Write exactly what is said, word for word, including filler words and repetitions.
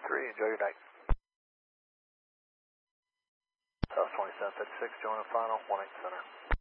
three, enjoy your night. South twenty-seven fifty-six, join the final, one eight center.